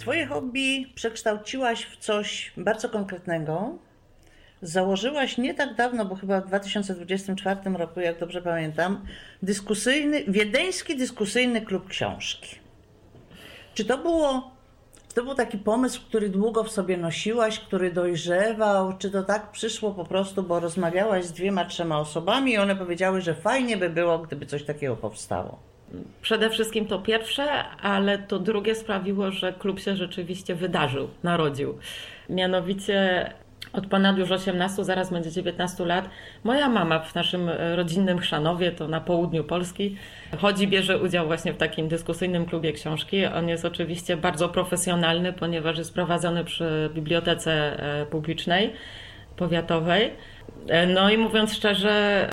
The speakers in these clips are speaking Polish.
Twoje hobby przekształciłaś w coś bardzo konkretnego. Założyłaś nie tak dawno, bo chyba w 2024 roku, jak dobrze pamiętam, wiedeński dyskusyjny klub książki. Czy to był taki pomysł, który długo w sobie nosiłaś, który dojrzewał? Czy to tak przyszło po prostu, bo rozmawiałaś z 2-3 osobami i one powiedziały, że fajnie by było, gdyby coś takiego powstało? Przede wszystkim to pierwsze, ale to drugie sprawiło, że klub się rzeczywiście wydarzył, narodził. Mianowicie od ponad już 18, zaraz będzie 19 lat, moja mama w naszym rodzinnym Chrzanowie, to na południu Polski, bierze udział właśnie w takim dyskusyjnym klubie książki. On jest oczywiście bardzo profesjonalny, ponieważ jest prowadzony przy bibliotece publicznej, powiatowej. No i mówiąc szczerze,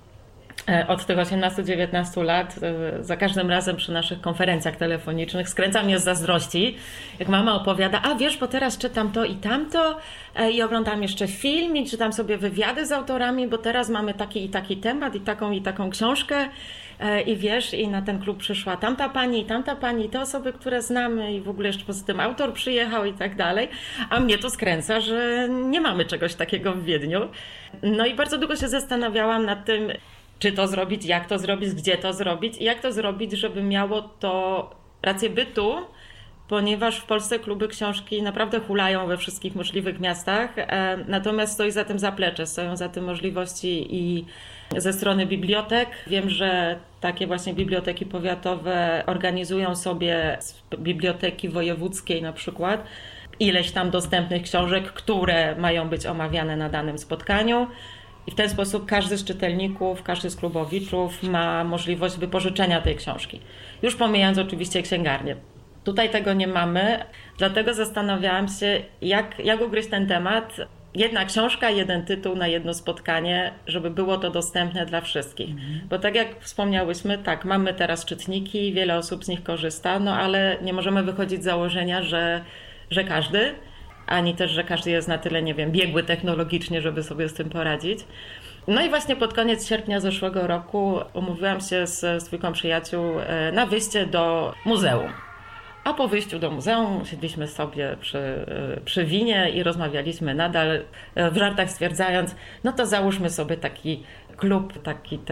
od tych 18-19 lat za każdym razem przy naszych konferencjach telefonicznych skręca mnie z zazdrości, jak mama opowiada, a wiesz, bo teraz czytam to i tamto i oglądam jeszcze film i czytam sobie wywiady z autorami, bo teraz mamy taki i taki temat i taką książkę i wiesz, i na ten klub przyszła tamta pani, te osoby, które znamy i w ogóle jeszcze poza tym autor przyjechał i tak dalej, a mnie to skręca, że nie mamy czegoś takiego w Wiedniu. No i bardzo długo się zastanawiałam nad tym, czy to zrobić, jak to zrobić, gdzie to zrobić i jak to zrobić, żeby miało to rację bytu, ponieważ w Polsce kluby książki naprawdę hulają we wszystkich możliwych miastach, natomiast stoi za tym zaplecze, stoją za tym możliwości i ze strony bibliotek. Wiem, że takie właśnie biblioteki powiatowe organizują sobie z biblioteki wojewódzkiej na przykład ileś tam dostępnych książek, które mają być omawiane na danym spotkaniu. I w ten sposób każdy z czytelników, każdy z klubowiczów ma możliwość wypożyczenia tej książki. Już pomijając oczywiście księgarnię. Tutaj tego nie mamy, dlatego zastanawiałam się, jak ugryźć ten temat. Jedna książka, jeden tytuł na jedno spotkanie, żeby było to dostępne dla wszystkich. Bo tak jak wspomniałyśmy, tak, mamy teraz czytniki, wiele osób z nich korzysta, no ale nie możemy wychodzić z założenia, że każdy, ani też, że każdy jest na tyle, nie wiem, biegły technologicznie, żeby sobie z tym poradzić. No i właśnie pod koniec sierpnia zeszłego roku umówiłam się z dwójką przyjaciół na wyjście do muzeum. A po wyjściu do muzeum siedliśmy sobie przy winie i rozmawialiśmy nadal, w żartach stwierdzając, no to załóżmy sobie taki klub,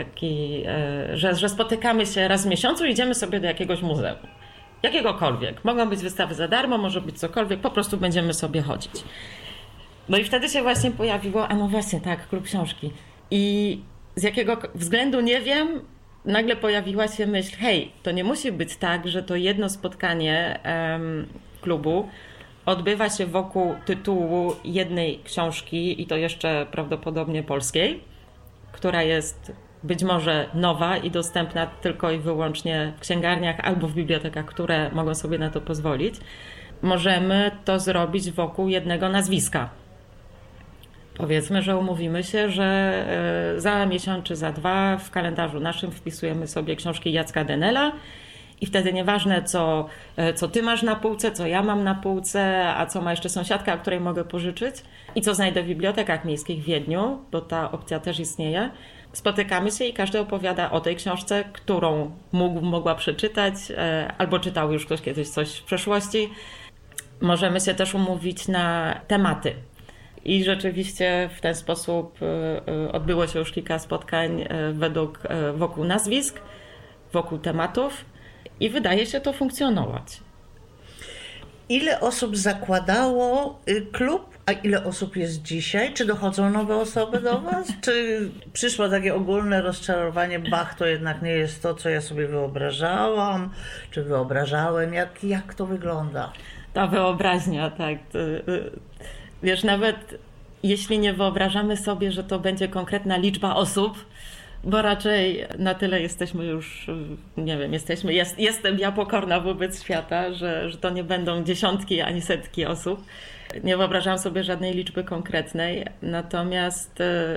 że spotykamy się raz w miesiącu i idziemy sobie do jakiegoś muzeum. Jakiegokolwiek. Mogą być wystawy za darmo, może być cokolwiek, po prostu będziemy sobie chodzić. No i wtedy się właśnie pojawiło, a no właśnie tak, klub książki. I z jakiego względu nie wiem, nagle pojawiła się myśl, hej, to nie musi być tak, że to jedno spotkanie klubu odbywa się wokół tytułu jednej książki i to jeszcze prawdopodobnie polskiej, która jest być może nowa i dostępna tylko i wyłącznie w księgarniach albo w bibliotekach, które mogą sobie na to pozwolić. Możemy to zrobić wokół jednego nazwiska. Powiedzmy, że umówimy się, że za miesiąc czy za 2 w kalendarzu naszym wpisujemy sobie książki Jacka Denela i wtedy nieważne, co ty masz na półce, co ja mam na półce, a co ma jeszcze sąsiadka, której mogę pożyczyć i co znajdę w bibliotekach miejskich w Wiedniu, bo ta opcja też istnieje. Spotykamy się i każdy opowiada o tej książce, którą mogła przeczytać, albo czytał już ktoś kiedyś coś w przeszłości. Możemy się też umówić na tematy. I rzeczywiście w ten sposób odbyło się już kilka spotkań wokół nazwisk, wokół tematów i wydaje się to funkcjonować. Ile osób zakładało klub, a ile osób jest dzisiaj? Czy dochodzą nowe osoby do was? Czy przyszło takie ogólne rozczarowanie, to jednak nie jest to, co ja sobie wyobrażałam, czy wyobrażałem? Jak to wygląda? Ta wyobraźnia, tak. Wiesz, nawet jeśli nie wyobrażamy sobie, że to będzie konkretna liczba osób, bo raczej na tyle jesteśmy już, nie wiem, jestem ja pokorna wobec świata, że to nie będą dziesiątki ani setki osób. Nie wyobrażam sobie żadnej liczby konkretnej, natomiast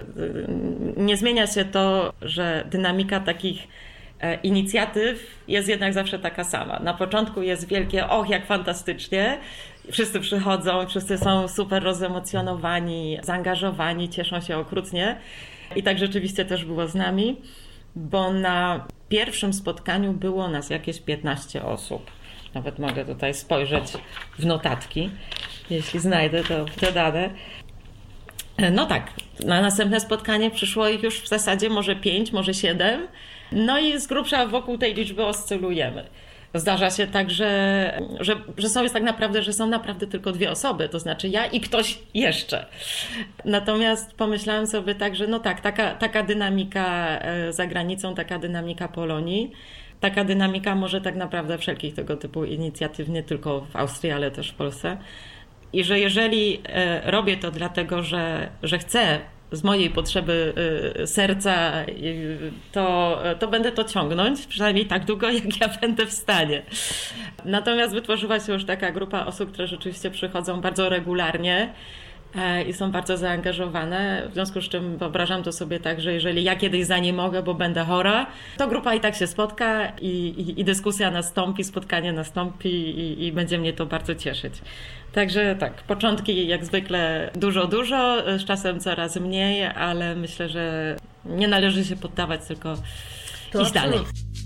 nie zmienia się to, że dynamika takich inicjatyw jest jednak zawsze taka sama. Na początku jest wielkie, jak fantastycznie, wszyscy przychodzą, wszyscy są super rozemocjonowani, zaangażowani, cieszą się okrutnie. I tak rzeczywiście też było z nami, bo na pierwszym spotkaniu było nas jakieś 15 osób. nawet mogę tutaj spojrzeć w notatki, jeśli znajdę te dane. No tak, na następne spotkanie przyszło ich już w zasadzie może 5, może 7. No i z grubsza wokół tej liczby oscylujemy. Zdarza się tak, że są naprawdę tylko 2 osoby, to znaczy ja i ktoś jeszcze. Natomiast pomyślałam sobie tak, że no tak, taka dynamika za granicą, taka dynamika Polonii, taka dynamika może tak naprawdę wszelkich tego typu inicjatyw, nie tylko w Austrii, ale też w Polsce. I że jeżeli robię to dlatego, że chcę z mojej potrzeby serca, to będę to ciągnąć, przynajmniej tak długo, jak ja będę w stanie. Natomiast wytworzyła się już taka grupa osób, które rzeczywiście przychodzą bardzo regularnie i są bardzo zaangażowane. W związku z czym wyobrażam to sobie tak, że jeżeli ja kiedyś za nie mogę, bo będę chora, to grupa i tak się spotka i dyskusja nastąpi, spotkanie nastąpi i będzie mnie to bardzo cieszyć. Także tak, początki jak zwykle dużo, z czasem coraz mniej, ale myślę, że nie należy się poddawać, tylko iść dalej.